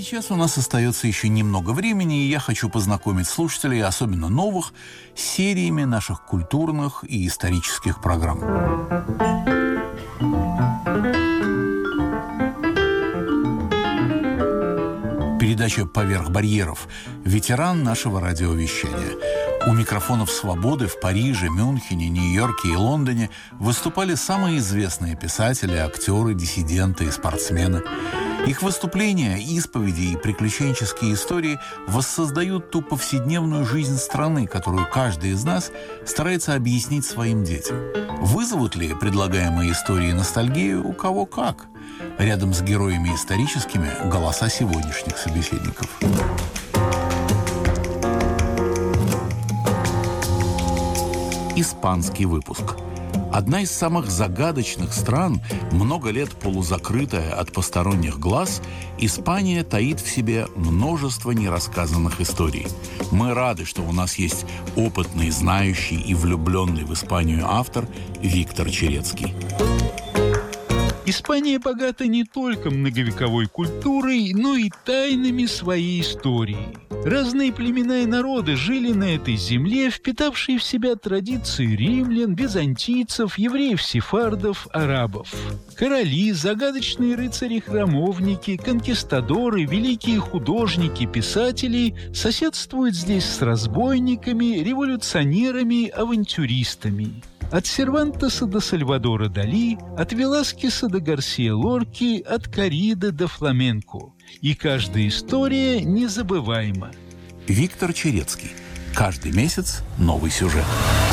сейчас у нас остается еще немного времени, и я хочу познакомить слушателей, особенно новых, с сериями наших культурных и исторических программ. Передача «Поверх барьеров» – ветеран нашего радиовещания. У микрофонов «Свободы» в Париже, Мюнхене, Нью-Йорке и Лондоне выступали самые известные писатели, актеры, диссиденты и спортсмены. Их выступления, исповеди и приключенческие истории воссоздают ту повседневную жизнь страны, которую каждый из нас старается объяснить своим детям. Вызовут ли предлагаемые истории ностальгию у кого как? Рядом с героями историческими – голоса сегодняшних собеседников. Испанский выпуск. Одна из самых загадочных стран, много лет полузакрытая от посторонних глаз, Испания таит в себе множество нерассказанных историй. Мы рады, что у нас есть опытный, знающий и влюбленный в Испанию автор Виктор Черецкий. Испания богата не только многовековой культурой, но и тайнами своей истории. Разные племена и народы жили на этой земле, впитавшие в себя традиции римлян, византийцев, евреев-сефардов, арабов. Короли, загадочные рыцари-храмовники, конкистадоры, великие художники, писатели соседствуют здесь с разбойниками, революционерами, авантюристами. От Сервантеса до Сальвадора Дали, от Веласкеса до Гарсия Лорки, от корриды до фламенко. И каждая история незабываема. Виктор Черецкий. Каждый месяц новый сюжет.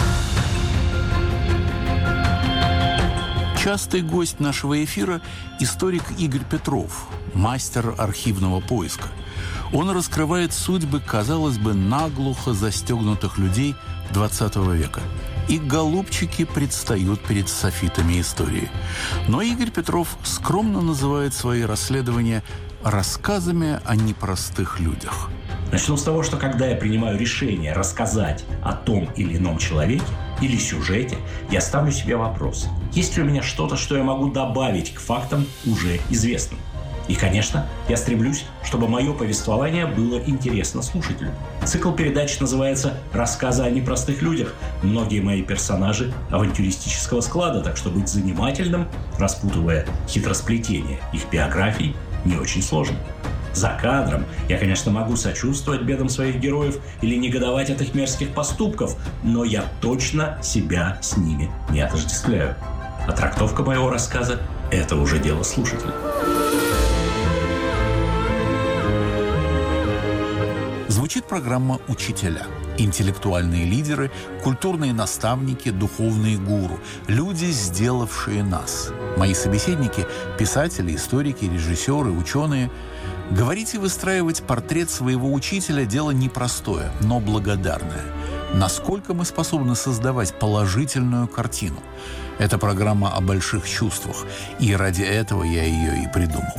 Частый гость нашего эфира – историк Игорь Петров, мастер архивного поиска. Он раскрывает судьбы, казалось бы, наглухо застегнутых людей XX века. И голубчики предстают перед софитами истории. Но Игорь Петров скромно называет свои расследования рассказами о непростых людях. Начну с того, что когда я принимаю решение рассказать о том или ином человеке или сюжете, я ставлю себе вопрос: есть ли у меня что-то, что я могу добавить к фактам уже известным? И, конечно, я стремлюсь, чтобы мое повествование было интересно слушателю. Цикл передач называется «Рассказы о непростых людях». Многие мои персонажи авантюристического склада, так что быть занимательным, распутывая хитросплетение их биографий, не очень сложно. За кадром я, конечно, могу сочувствовать бедам своих героев или негодовать от их мерзких поступков, но я точно себя с ними не отождествляю. А трактовка моего рассказа – это уже дело слушателя. Звучит программа «Учителя». Интеллектуальные лидеры, культурные наставники, духовные гуру. Люди, сделавшие нас. Мои собеседники – писатели, историки, режиссеры, ученые. Говорить и выстраивать портрет своего учителя – дело непростое, но благодарное. Насколько мы способны создавать положительную картину? Это программа о больших чувствах, и ради этого я ее и придумал.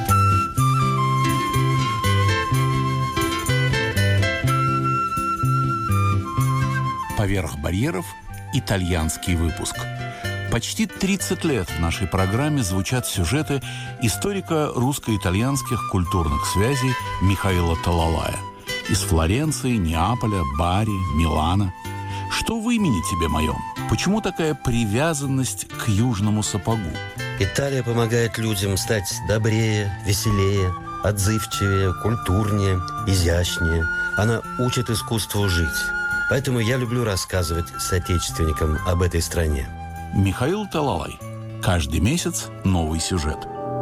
«Поверх барьеров» – итальянский выпуск. Почти 30 лет в нашей программе звучат сюжеты историка русско-итальянских культурных связей Михаила Талалая. Из Флоренции, Неаполя, Бари, Милана. Что в имени тебе моем? Почему такая привязанность к южному сапогу? Италия помогает людям стать добрее, веселее, отзывчивее, культурнее, изящнее. Она учит искусству жить. Поэтому я люблю рассказывать соотечественникам об этой стране. Михаил Талалай. Каждый месяц новый сюжет.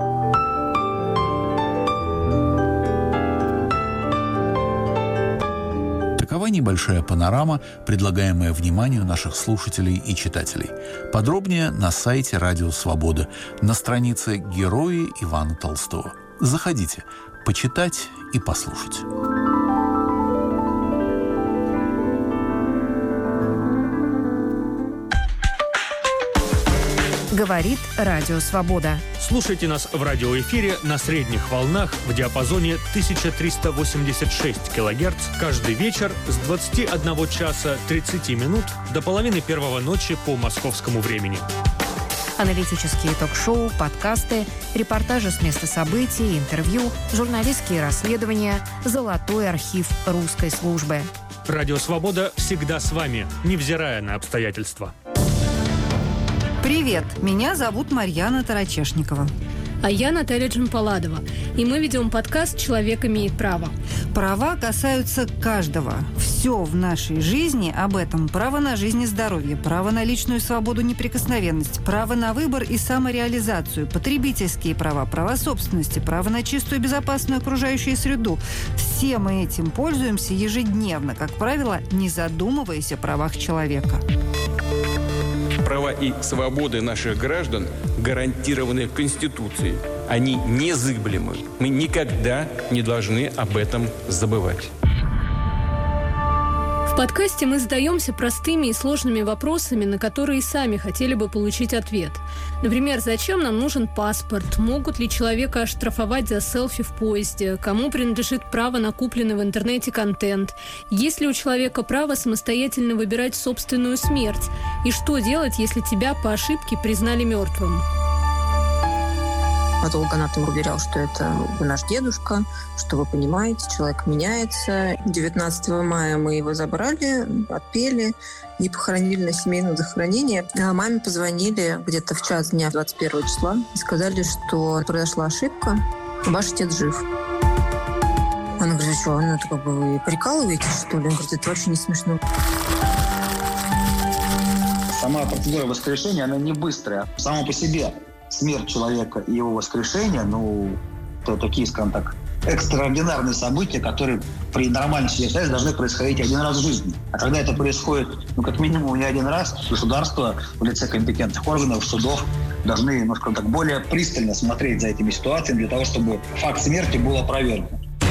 Такова небольшая панорама, предлагаемая вниманию наших слушателей и читателей. Подробнее на сайте «Радио Свобода», на странице «Герои Ивана Толстого». Заходите, почитать и послушать. Говорит Радио Свобода. Слушайте нас в радиоэфире на средних волнах в диапазоне 1386 кГц каждый вечер с 21 часа 30 минут до половины первого ночи по московскому времени. Аналитические ток-шоу, подкасты, репортажи с места событий, интервью, журналистские расследования, золотой архив русской службы. Радио «Свобода» всегда с вами, невзирая на обстоятельства. Привет, меня зовут Марьяна Тарачешникова. А я Наталья Джампаладова. И мы ведем подкаст «Человек имеет право». Права касаются каждого. Все в нашей жизни об этом. Право на жизнь и здоровье, право на личную свободу, неприкосновенность, право на выбор и самореализацию, потребительские права, права собственности, право на чистую и безопасную окружающую среду. Все мы этим пользуемся ежедневно, как правило, не задумываясь о правах человека. Права и свободы наших граждан гарантированы Конституцией. Они незыблемы. Мы никогда не должны об этом забывать. В подкасте мы задаемся простыми и сложными вопросами, на которые сами хотели бы получить ответ. Например, зачем нам нужен паспорт? Могут ли человека оштрафовать за селфи в поезде? Кому принадлежит право на купленный в интернете контент? Есть ли у человека право самостоятельно выбирать собственную смерть? И что делать, если тебя по ошибке признали мертвым? Патологоанатом уверял, что это наш дедушка, что вы понимаете, человек меняется. 19 мая мы его забрали, отпели и похоронили на семейном захоронении. А маме позвонили где-то в час дня 21 числа и сказали, что произошла ошибка, ваш отец жив. Она говорит, что, это как бы вы прикалываетесь, что ли? Он говорит, это вообще не смешно. Сама процедура воскрешения, она не быстрая. Само по себе смерть человека и его воскрешение, это такие, скажем так, экстраординарные события, которые при нормальной ситуации должны происходить один раз в жизни. А когда это происходит, как минимум не один раз, государство в лице компетентных органов, судов должны, скажем так, более пристально смотреть за этими ситуациями для того, чтобы факт смерти был опровергнут.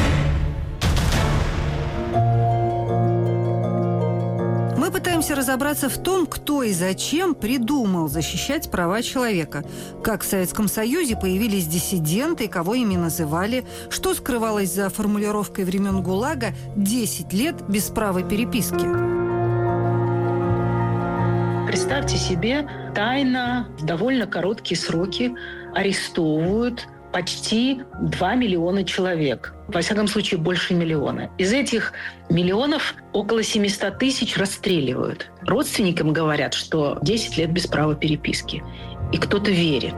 Мы пытаемся разобраться в том, кто и зачем придумал защищать права человека. Как в Советском Союзе появились диссиденты, кого ими называли, что скрывалось за формулировкой времен ГУЛАГа «10 лет без права переписки». Представьте себе, тайно в довольно короткие сроки арестовывают почти 2 миллиона человек. Во всяком случае, больше миллиона. Из этих миллионов около 700 тысяч расстреливают. Родственникам говорят, что 10 лет без права переписки. И кто-то верит.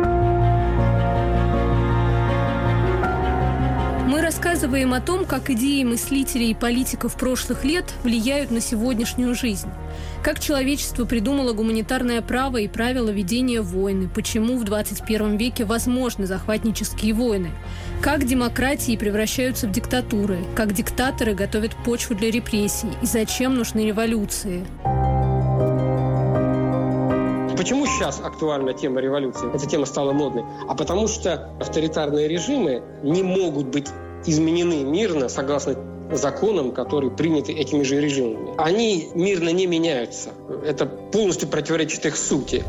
Мы рассказываем о том, как идеи мыслителей и политиков прошлых лет влияют на сегодняшнюю жизнь. Как человечество придумало гуманитарное право и правила ведения войны, почему в 21 веке возможны захватнические войны, как демократии превращаются в диктатуры, как диктаторы готовят почву для репрессий и зачем нужны революции. Почему сейчас актуальна тема революции? Эта тема стала модной. А потому что авторитарные режимы не могут быть изменены мирно согласно законам, которые приняты этими же режимами. Они мирно не меняются. Это полностью противоречит их сути.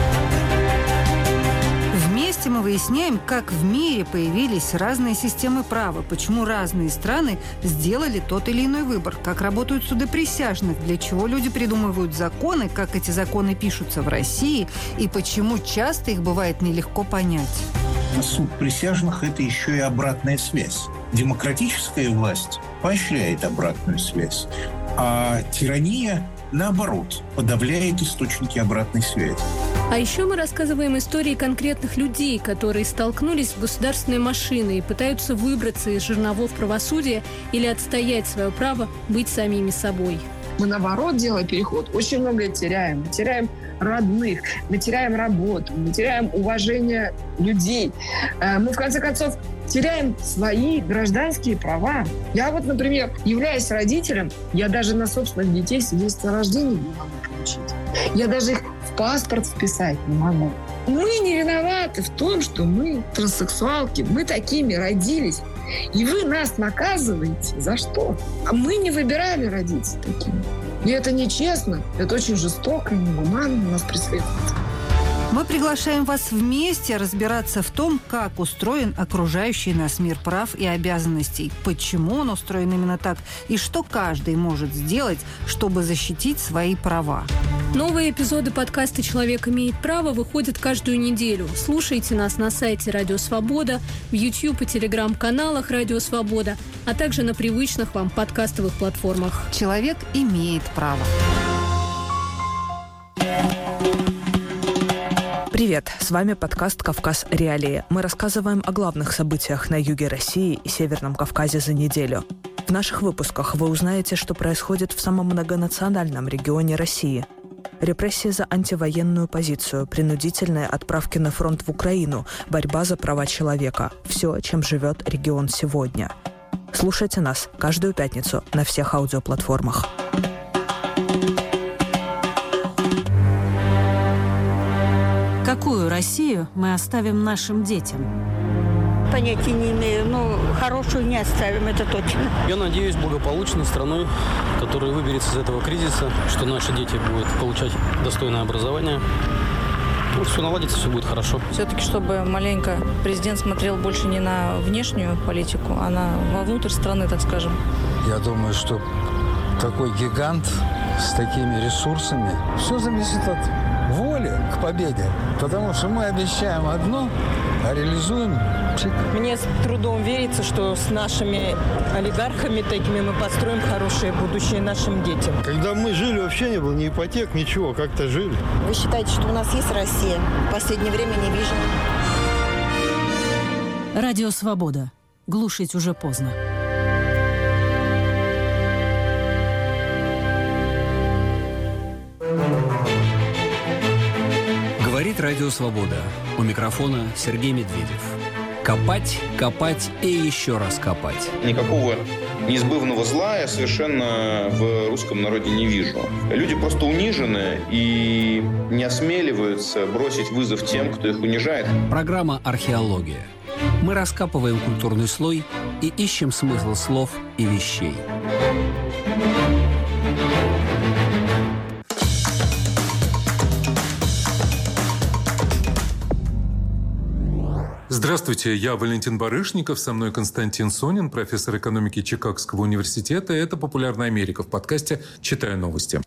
Вместе мы выясняем, как в мире появились разные системы права, почему разные страны сделали тот или иной выбор, как работают суды присяжных, для чего люди придумывают законы, как эти законы пишутся в России и почему часто их бывает нелегко понять. Суд присяжных – это еще и обратная связь. Демократическая власть поощряет обратную связь, а тирания, наоборот, подавляет источники обратной связи. А еще мы рассказываем истории конкретных людей, которые столкнулись с государственной машиной и пытаются выбраться из жерновов правосудия или отстоять свое право быть самими собой. Мы, наоборот, делая переход, очень многое теряем. Мы теряем родных, мы теряем работу, мы теряем уважение людей. Мы, в конце концов, теряем свои гражданские права. Я например, являясь родителем, я даже на собственных детей свидетельство о рождении не могу получить. Я даже их в паспорт вписать не могу. Мы не виноваты в том, что мы транссексуалки, мы такими родились. И вы нас наказываете за что? А мы не выбирали родиться такими. И это нечестно, это очень жестоко и негуманно нас преследует. Мы приглашаем вас вместе разбираться в том, как устроен окружающий нас мир прав и обязанностей, почему он устроен именно так и что каждый может сделать, чтобы защитить свои права. Новые эпизоды подкаста «Человек имеет право» выходят каждую неделю. Слушайте нас на сайте «Радио Свобода», в YouTube и Telegram-каналах «Радио Свобода», а также на привычных вам подкастовых платформах. Человек имеет право. Привет, с вами подкаст «Кавказ. Реалии». Мы рассказываем о главных событиях на юге России и Северном Кавказе за неделю. В наших выпусках вы узнаете, что происходит в самом многонациональном регионе России. Репрессии за антивоенную позицию, принудительные отправки на фронт в Украину, борьба за права человека. Все, чем живет регион сегодня. Слушайте нас каждую пятницу на всех аудиоплатформах. Какую Россию мы оставим нашим детям? Понятия не имею, но хорошую не оставим, это точно. Я надеюсь благополучной страной, которая выберется из этого кризиса, что наши дети будут получать достойное образование. Ну, все наладится, все будет хорошо. Все-таки, чтобы маленько президент смотрел больше не на внешнюю политику, а вовнутрь страны, так скажем. Я думаю, что такой гигант с такими ресурсами, все зависит от воли к победе. Потому что мы обещаем одно, а реализуем чик. Мне с трудом верится, что с нашими олигархами такими мы построим хорошее будущее нашим детям. Когда мы жили, вообще не было ни ипотек, ничего, как-то жили. Вы считаете, что у нас есть Россия? В последнее время не вижу. Радио Свобода. Глушить уже поздно. Говорит Радио Свобода. У микрофона Сергей Медведев. Копать, копать и еще раз копать. Никакого неизбывного зла я совершенно в русском народе не вижу. Люди просто унижены и не осмеливаются бросить вызов тем, кто их унижает. Программа «Археология». Мы раскапываем культурный слой и ищем смысл слов и вещей. Здравствуйте, я Валентин Барышников, со мной Константин Сонин, профессор экономики Чикагского университета. Это «Популярная Америка» в подкасте «Читаю новости».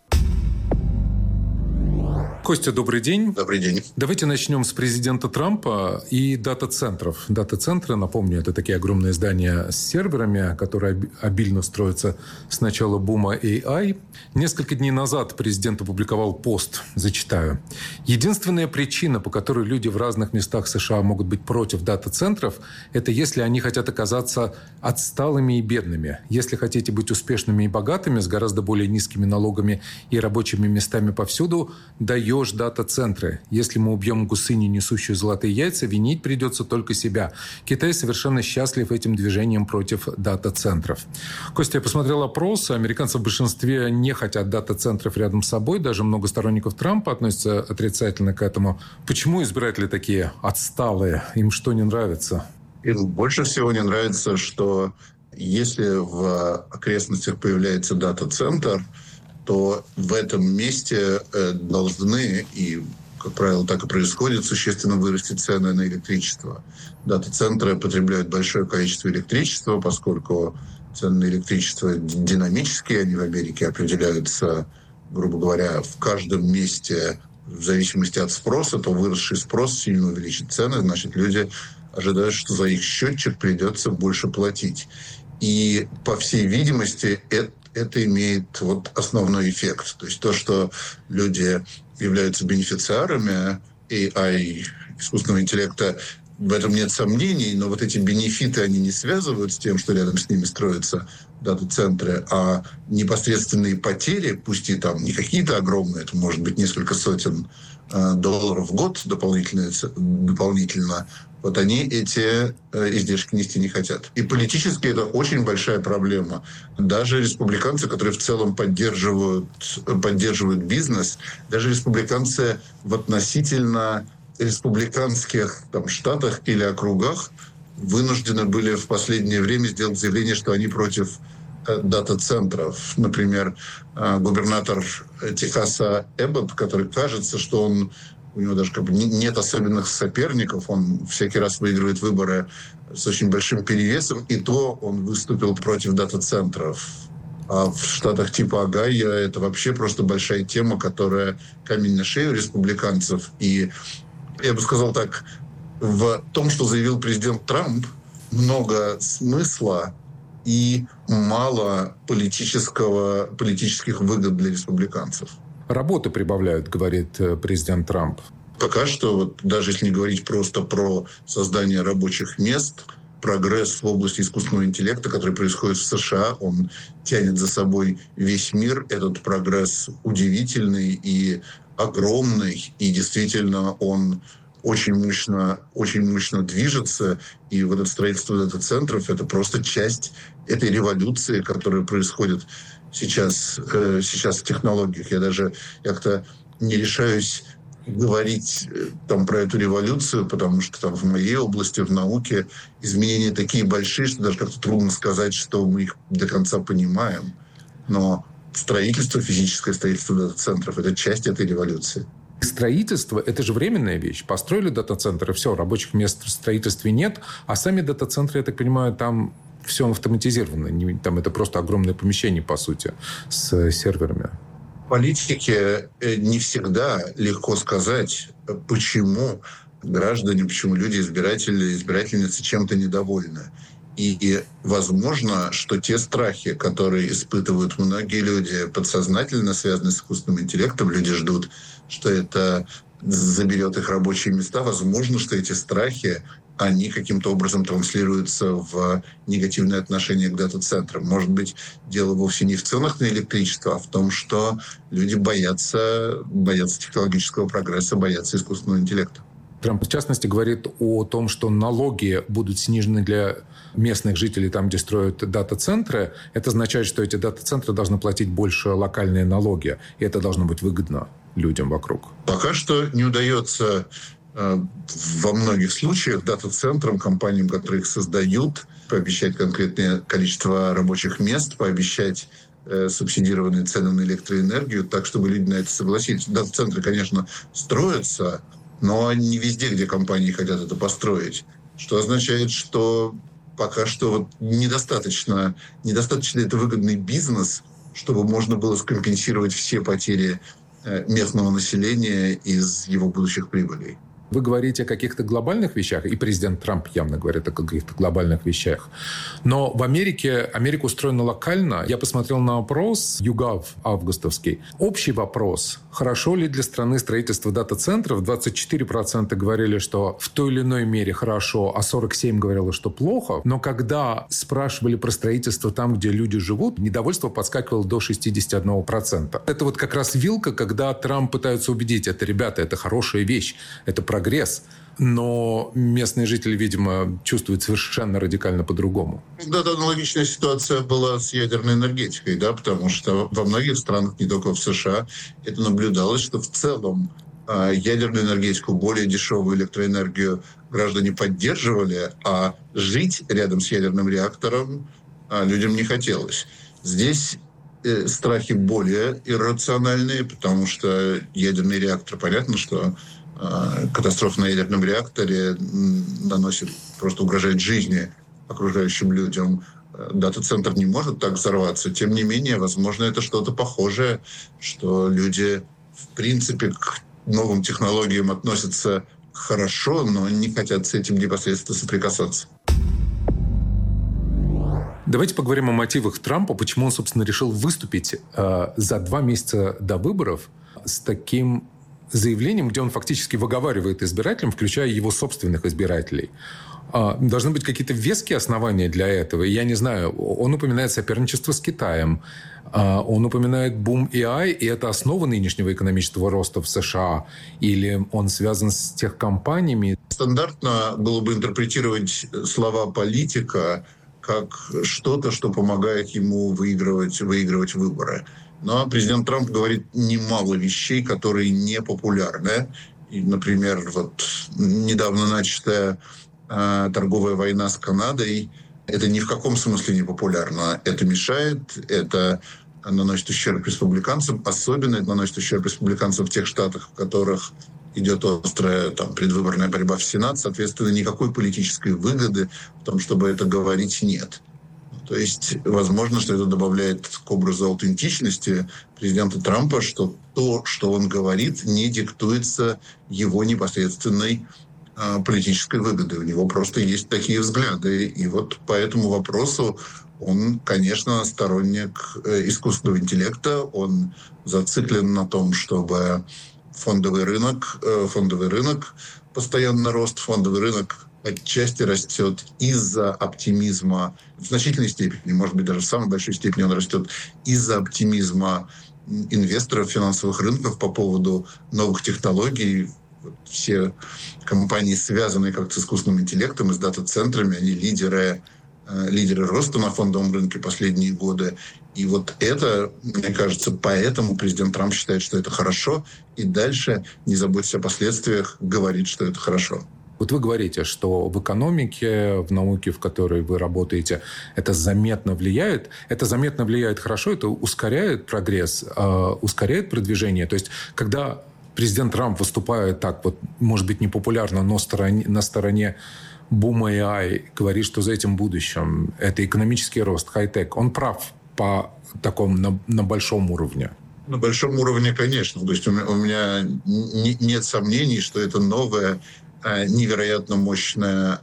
Костя, добрый день. Добрый день. Давайте начнем с президента Трампа и дата-центров. Дата-центры, напомню, это такие огромные здания с серверами, которые обильно строятся с начала бума AI. Несколько дней назад президент опубликовал пост, зачитаю. Единственная причина, по которой люди в разных местах США могут быть против дата-центров, это если они хотят оказаться отсталыми и бедными. Если хотите быть успешными и богатыми, с гораздо более низкими налогами и рабочими местами повсюду, даешь дата-центры. Если мы убьем гусыню, несущую золотые яйца, винить придется только себя. Китай совершенно счастлив этим движением против дата-центров. Костя, я посмотрел опрос. Американцы в большинстве не хотят дата-центров рядом с собой. Даже много сторонников Трампа относятся отрицательно к этому. Почему избиратели такие отсталые? Им что не нравится? Им больше всего не нравится, что если в окрестностях появляется дата-центр, то в этом месте должны, и, как правило, так и происходит, существенно вырасти цены на электричество. Дата-центры потребляют большое количество электричества, поскольку цены на электричество динамические, они в Америке определяются, грубо говоря, в каждом месте в зависимости от спроса, то выросший спрос сильно увеличит цены, значит, люди ожидают, что за их счетчик придется больше платить. И, по всей видимости, это имеет основной эффект. То есть то, что люди являются бенефициарами AI, искусственного интеллекта, в этом нет сомнений, но эти бенефиты, они не связывают с тем, что рядом с ними строятся дата-центры, а непосредственные потери, пусть и там не какие-то огромные, это может быть несколько сотен долларов в год дополнительно, они эти издержки нести не хотят. И политически это очень большая проблема. Даже республиканцы, которые в целом поддерживают бизнес, даже республиканцы в относительно республиканских штатах или округах вынуждены были в последнее время сделать заявление, что они против дата-центров. Например, губернатор Техаса Эббот, который кажется, что у него даже нет особенных соперников, он всякий раз выигрывает выборы с очень большим перевесом, и то он выступил против дата-центров. А в штатах типа Огайо это вообще просто большая тема, которая камень на шею республиканцев. И я бы сказал так, в том, что заявил президент Трамп, много смысла и мало политических выгод для республиканцев. Работы прибавляют, говорит президент Трамп. Пока что, вот, даже если не говорить просто про создание рабочих мест, прогресс в области искусственного интеллекта, который происходит в США, он тянет за собой весь мир. Этот прогресс удивительный и огромный, и действительно он очень мощно движется. И вот это строительство дата-центров — это просто часть этой революции, которая происходит сейчас в технологиях. Я даже как-то не решаюсь говорить там про эту революцию, потому что там в моей области, в науке, изменения такие большие, что даже как-то трудно сказать, что мы их до конца понимаем. Но физическое строительство дата-центров — это часть этой революции. Строительство – это же временная вещь. Построили дата-центр, и все, рабочих мест в строительстве нет. А сами дата-центры, я так понимаю, там все автоматизировано. Там это просто огромное помещение, по сути, с серверами. Политике не всегда легко сказать, почему граждане, почему люди, избирательницы чем-то недовольны. И возможно, что те страхи, которые испытывают многие люди, подсознательно связаны с искусственным интеллектом, люди ждут, что это заберет их рабочие места. Возможно, что эти страхи, они каким-то образом транслируются в негативное отношение к дата-центрам. Может быть, дело вовсе не в ценах на электричество, а в том, что люди боятся технологического прогресса, боятся искусственного интеллекта. Трамп, в частности, говорит о том, что налоги будут снижены для местных жителей там, где строят дата-центры. Это означает, что эти дата-центры должны платить больше локальные налоги. И это должно быть выгодно людям вокруг. Пока что не удается во многих случаях дата-центрам, компаниям, которые их создают, пообещать конкретное количество рабочих мест, пообещать субсидированные цены на электроэнергию, так, чтобы люди на это согласились. Дата-центры, конечно, строятся, но не везде, где компании хотят это построить. Что означает, что пока что недостаточно это выгодный бизнес, чтобы можно было скомпенсировать все потери местного населения из его будущих прибылей. Вы говорите о каких-то глобальных вещах, и президент Трамп явно говорит о каких-то глобальных вещах. Но в Америка устроена локально. Я посмотрел на опрос YouGov августовский. Общий вопрос: хорошо ли для страны строительство дата-центров? 24% говорили, что в той или иной мере хорошо, а 47% говорило, что плохо. Но когда спрашивали про строительство там, где люди живут, недовольство подскакивало до 61%. Это вот как раз вилка, когда Трамп пытается убедить: это, ребята, это хорошая вещь, это прогресс. Но местные жители, видимо, чувствуют совершенно радикально по-другому. Да, аналогичная ситуация была с ядерной энергетикой, да, потому что во многих странах, не только в США, это наблюдалось, что в целом ядерную энергетику, более дешевую электроэнергию граждане поддерживали, а жить рядом с ядерным реактором людям не хотелось. Здесь страхи более иррациональные, потому что ядерный реактор, понятно, что катастрофа на ядерном реакторе просто угрожает жизни окружающим людям. Дата-центр не может так взорваться. Тем не менее, возможно, это что-то похожее, что люди, в принципе, к новым технологиям относятся хорошо, но не хотят с этим непосредственно соприкасаться. Давайте поговорим о мотивах Трампа, почему он, собственно, решил выступить за 2 месяца до выборов с таким заявлением, где он фактически выговаривает избирателям, включая его собственных избирателей. Должны быть какие-то веские основания для этого. Я не знаю, он упоминает соперничество с Китаем, он упоминает бум AI, и это основа нынешнего экономического роста в США, или он связан с техкомпаниями. Стандартно было бы интерпретировать слова политика как что-то, что помогает ему выигрывать выборы. Но президент Трамп говорит немало вещей, которые не популярны. И, например, вот недавно начатая торговая война с Канадой, это ни в каком смысле не популярно. Это мешает, это наносит ущерб республиканцам. Особенно это наносит ущерб республиканцам в тех штатах, в которых идет острая предвыборная борьба в Сенат. Соответственно, никакой политической выгоды в том, чтобы это говорить, нет. То есть, возможно, что это добавляет к образу аутентичности президента Трампа, что то, что он говорит, не диктуется его непосредственной политической выгодой. У него просто есть такие взгляды. И вот по этому вопросу он, конечно, сторонник искусственного интеллекта. Он зациклен на том, чтобы фондовый рынок постоянно рос. Фондовый рынок отчасти растет из-за оптимизма, в значительной степени, может быть, даже в самой большой степени он растет из-за оптимизма инвесторов финансовых рынков по поводу новых технологий. Все компании, связанные как-то с искусственным интеллектом и с дата-центрами, они лидеры роста на фондовом рынке последние годы. И вот это, мне кажется, поэтому президент Трамп считает, что это хорошо, и дальше, не заботясь о последствиях, говорит, что это хорошо. Вот вы говорите, что в экономике, в науке, в которой вы работаете, это заметно влияет. Это заметно влияет хорошо, это ускоряет прогресс, ускоряет продвижение. То есть, когда президент Трамп выступает так, вот, может быть, непопулярно, но на стороне бума AI, говорит, что за этим будущем это экономический рост, хай-тек, он прав по такому на большом уровне? На большом уровне, конечно. То есть у меня нет сомнений, что это новая, невероятно мощная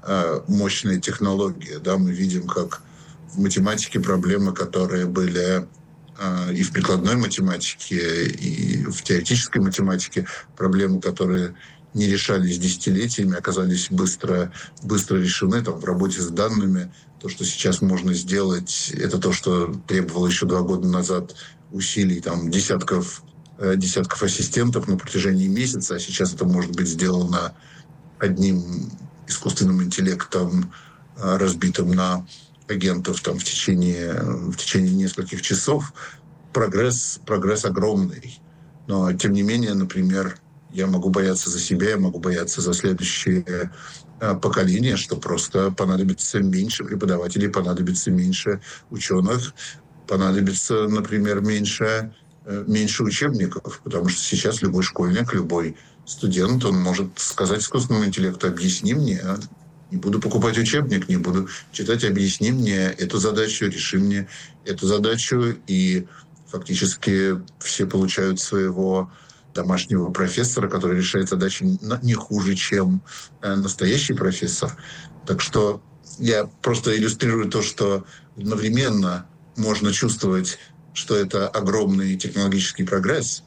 технология. Да, мы видим, как в математике проблемы, которые были и в прикладной математике, и в теоретической математике, проблемы, которые не решались десятилетиями, оказались быстро решены. Там, в работе с данными то, что сейчас можно сделать, это то, что требовало еще 2 года назад усилий там, десятков ассистентов на протяжении месяца, а сейчас это может быть сделано одним искусственным интеллектом, разбитым на агентов там, в течение нескольких часов. Прогресс огромный. Но, тем не менее, например, я могу бояться за себя, я могу бояться за следующее поколение, что просто понадобится меньше преподавателей, понадобится меньше ученых, понадобится, например, меньше учебников, потому что сейчас любой школьник, любой студент, он может сказать искусственному интеллекту: объясни мне, не буду покупать учебник, не буду читать, объясни мне эту задачу, реши мне эту задачу. И фактически все получают своего домашнего профессора, который решает задачи не хуже, чем настоящий профессор. Так что я просто иллюстрирую то, что одновременно можно чувствовать, что это огромный технологический прогресс,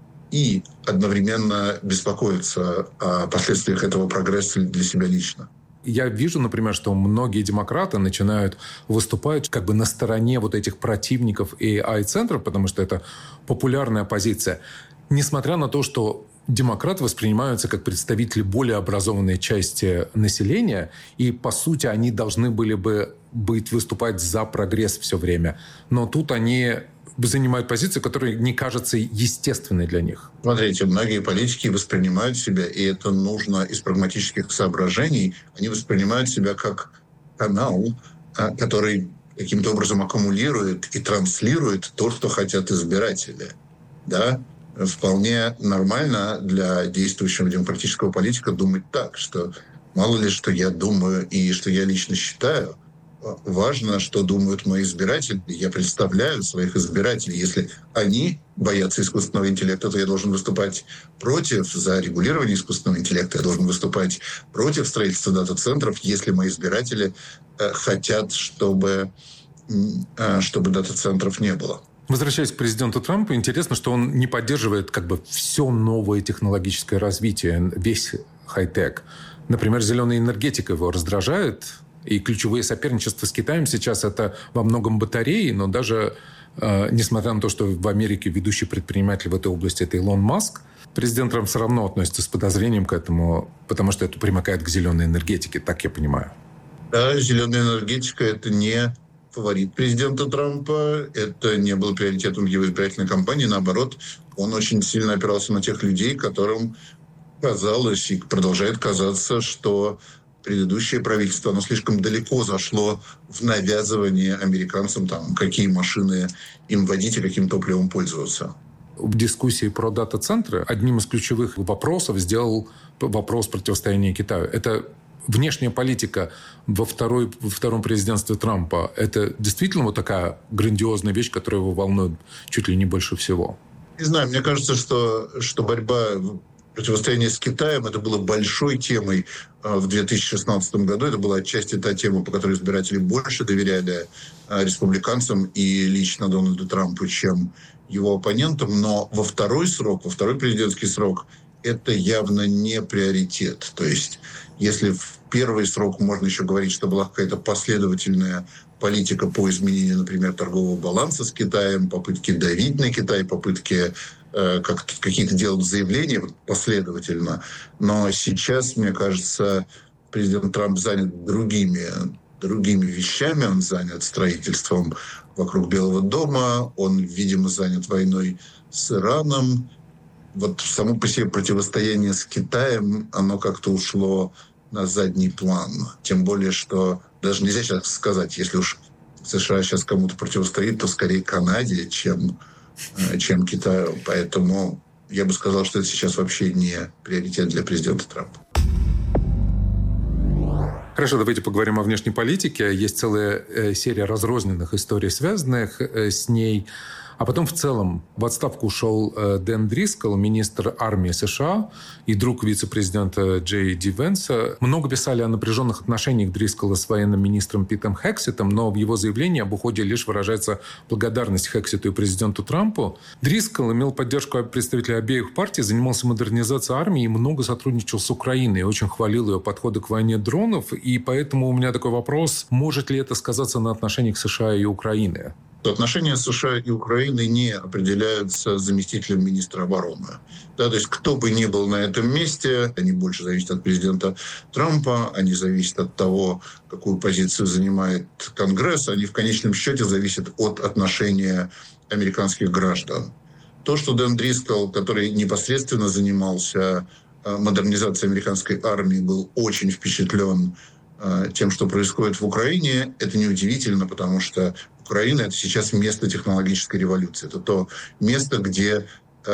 и одновременно беспокоиться о последствиях этого прогресса для себя лично. Я вижу, например, что многие демократы начинают выступать как бы на стороне вот этих противников AI-центров, потому что это популярная позиция. Несмотря на то, что демократы воспринимаются как представители более образованной части населения, и, по сути, они должны были бы выступать за прогресс все время. Но тут они занимают позицию, которая не кажется естественной для них. Смотрите, многие политики воспринимают себя, и это нужно из прагматических соображений, они воспринимают себя как канал, который каким-то образом аккумулирует и транслирует то, что хотят избиратели. Да? Вполне нормально для действующего демократического политика думать так, что мало ли, что я думаю и что я лично считаю, важно, что думают мои избиратели. Я представляю своих избирателей. Если они боятся искусственного интеллекта, то я должен выступать против за регулирование искусственного интеллекта. Я должен выступать против строительства дата-центров, если мои избиратели хотят, чтобы дата-центров не было. Возвращаясь к президенту Трампу, интересно, что он не поддерживает как бы все новое технологическое развитие, весь хай-тек. Например, зеленая энергетика его раздражает, и ключевые соперничества с Китаем сейчас это во многом батареи, но даже несмотря на то, что в Америке ведущий предприниматель в этой области это Илон Маск, президент Трамп все равно относится с подозрением к этому, потому что это примыкает к зеленой энергетике, так я понимаю. Да, зеленая энергетика – это не фаворит президента Трампа, это не было приоритетом его избирательной кампании, наоборот, он очень сильно опирался на тех людей, которым казалось и продолжает казаться, что предыдущее правительство, оно слишком далеко зашло в навязывание американцам, там, какие машины им водить и каким топливом пользоваться. В дискуссии про дата-центры одним из ключевых вопросов сделал вопрос противостояния Китаю. Это внешняя политика во втором президентстве Трампа – это действительно вот такая грандиозная вещь, которая его волнует чуть ли не больше всего? Не знаю, мне кажется, что борьба, противостояние с Китаем, это было большой темой в 2016 году. Это была отчасти та тема, по которой избиратели больше доверяли республиканцам и лично Дональду Трампу, чем его оппонентам. Но во второй президентский срок, это явно не приоритет. То есть, если в первый срок можно еще говорить, что была какая-то последовательная политика по изменению, например, торгового баланса с Китаем, попытки давить на Китай, попытки какие-то делать заявления последовательно. Но сейчас, мне кажется, президент Трамп занят другими вещами. Он занят строительством вокруг Белого дома, он, видимо, занят войной с Ираном. Вот само по себе противостояние с Китаем, оно как-то ушло на задний план. Тем более, что даже нельзя сейчас сказать, если уж США сейчас кому-то противостоит, то скорее Канаде, чем Китаю. Поэтому я бы сказал, что это сейчас вообще не приоритет для президента Трампа. Хорошо, давайте поговорим о внешней политике. Есть целая серия разрозненных историй, связанных с ней. А потом в целом в отставку ушел Дэн Дрискл, министр армии США и друг вице-президента Джей Ди Венса. Много писали о напряженных отношениях Дрискла с военным министром Питом Хексетом, но в его заявлении об уходе лишь выражается благодарность Хексету и президенту Трампу. Дрискл имел поддержку представителей обеих партий, занимался модернизацией армии и много сотрудничал с Украиной. Очень хвалил ее подходы к войне дронов. И поэтому у меня такой вопрос, может ли это сказаться на отношениях США и Украины? Отношения США и Украины не определяются заместителем министра обороны. Да, то есть кто бы ни был на этом месте, они больше зависят от президента Трампа, они зависят от того, какую позицию занимает Конгресс, они в конечном счете зависят от отношения американских граждан. То, что Дэн Дрискл, который непосредственно занимался модернизацией американской армии, был очень впечатлен тем, что происходит в Украине, это неудивительно, потому что Украина — это сейчас место технологической революции. Это то место, где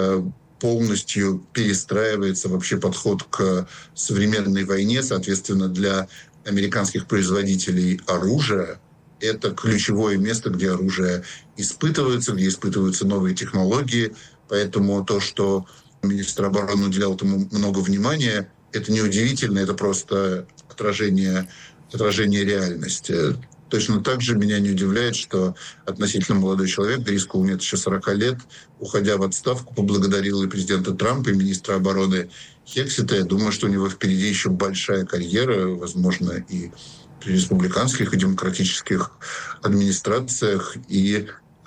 полностью перестраивается вообще подход к современной войне. Соответственно, для американских производителей оружия это ключевое место, где оружие испытывается, где испытываются новые технологии. Поэтому то, что министр обороны уделял этому много внимания, это неудивительно, это просто отражение реальности. Точно так же меня не удивляет, что относительно молодой человек, Дрисклу нет еще 40 лет, уходя в отставку, поблагодарил и президента Трампа, и министра обороны Хексета. Я думаю, что у него впереди еще большая карьера, возможно, и при республиканских и демократических администрациях. И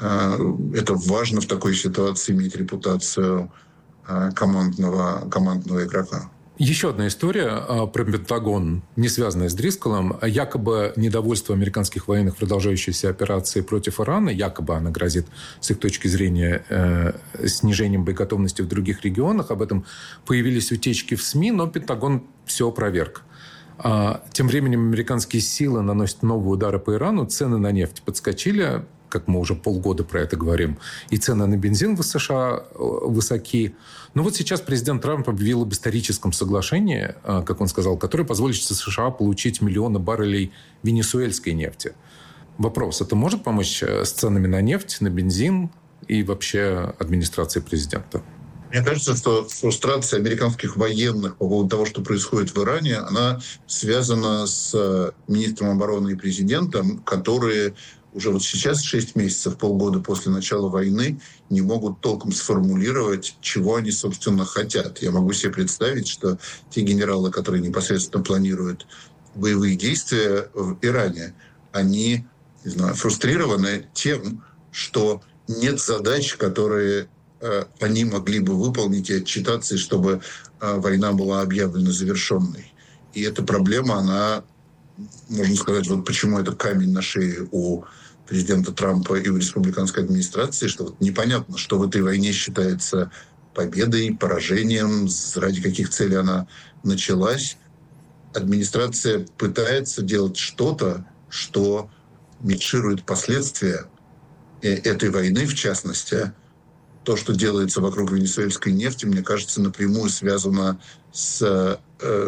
это важно в такой ситуации иметь репутацию командного игрока. Еще одна история про Пентагон, не связанная с Дрисклом. Якобы недовольство американских военных продолжающейся операции против Ирана, якобы она грозит, с их точки зрения, снижением боеготовности в других регионах. Об этом появились утечки в СМИ, но Пентагон все опроверг. Тем временем американские силы наносят новые удары по Ирану, цены на нефть подскочили, как мы уже полгода про это говорим, и цены на бензин в США высоки. Но вот сейчас президент Трамп объявил об историческом соглашении, как он сказал, которое позволит США получить миллионы баррелей венесуэльской нефти. Вопрос, это может помочь с ценами на нефть, на бензин и вообще администрации президента? Мне кажется, что фрустрация американских военных по поводу того, что происходит в Иране, она связана с министром обороны и президентом, которые уже вот сейчас, 6 месяцев, полгода после начала войны, не могут толком сформулировать, чего они, собственно, хотят. Я могу себе представить, что те генералы, которые непосредственно планируют боевые действия в Иране, они, не знаю, фрустрированы тем, что нет задач, которые они могли бы выполнить и отчитаться, и чтобы война была объявлена завершенной. И эта проблема, она, можно сказать, вот почему это камень на шее у президента Трампа и у республиканской администрации, что вот непонятно, что в этой войне считается победой, поражением, ради каких целей она началась. Администрация пытается делать что-то, что микширует последствия этой войны, в частности. То, что делается вокруг венесуэльской нефти, мне кажется, напрямую связано с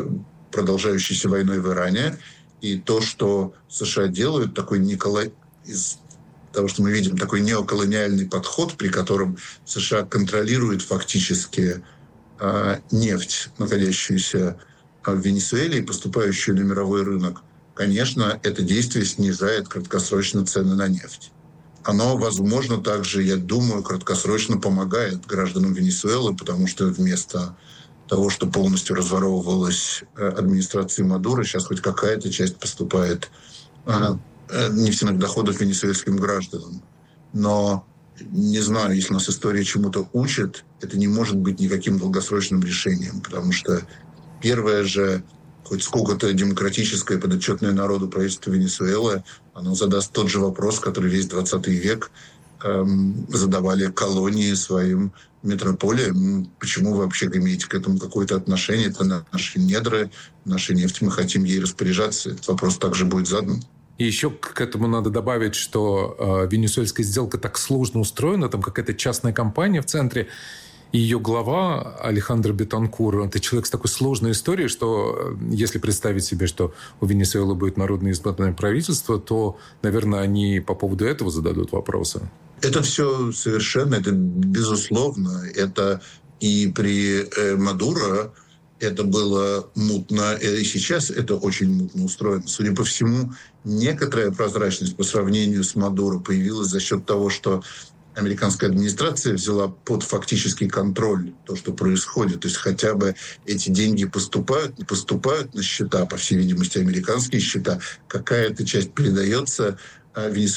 продолжающейся войной в Иране. И то, что США делают, такой из того, что мы видим, такой неоколониальный подход, при котором США контролирует фактически нефть, находящуюся в Венесуэле и поступающую на мировой рынок, конечно, это действие снижает краткосрочно цены на нефть. Оно, возможно, также, я думаю, краткосрочно помогает гражданам Венесуэлы, потому что вместо того, что полностью разворовывалась администрацией Мадуро, сейчас хоть какая-то часть поступает нефтяных доходов венесуэльским гражданам. Но не знаю, если нас история чему-то учит, это не может быть никаким долгосрочным решением, потому что первое же, хоть сколько-то демократическое, подотчетное народу правительство Венесуэлы, оно задаст тот же вопрос, который весь 20 век задавали колонии своим метрополиям. Почему вы вообще имеете к этому какое-то отношение? Это наши недры, наша нефть, мы хотим ей распоряжаться. Этот вопрос также будет задан. И еще к этому надо добавить, что венесуэльская сделка так сложно устроена, там какая-то частная компания в центре, и ее глава Алехандро Бетанкур – это человек с такой сложной историей, что если представить себе, что у Венесуэлы будет народно избранное правительство, то, наверное, они по поводу этого зададут вопросы. Это все совершенно, это безусловно. Это и при Мадуро это было мутно, и сейчас это очень мутно устроено. Судя по всему, некоторая прозрачность по сравнению с Мадуро появилась за счет того, что американская администрация взяла под фактический контроль то, что происходит. То есть хотя бы эти деньги поступают на счета, по всей видимости, американские счета, какая-то часть передается